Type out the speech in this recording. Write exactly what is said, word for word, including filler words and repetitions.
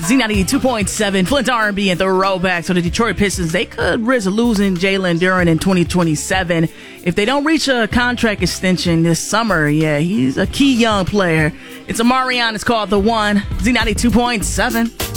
Z ninety-two point seven, Flint R and B and Throwback. So the Detroit Pistons, they could risk losing Jalen Duren in twenty twenty-seven. If they don't reach a contract extension this summer, yeah, he's a key young player. It's Omarion. It's called The One. Z ninety-two point seven.